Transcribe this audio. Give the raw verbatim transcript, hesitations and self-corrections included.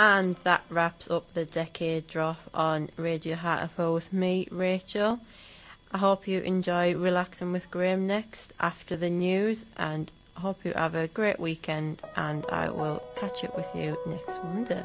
And that wraps up the Decade Drop on Radio Hartlepool with me, Rachel. I hope you enjoy relaxing with Graham next after the news, and I hope you have a great weekend, and I will catch up with you next Monday.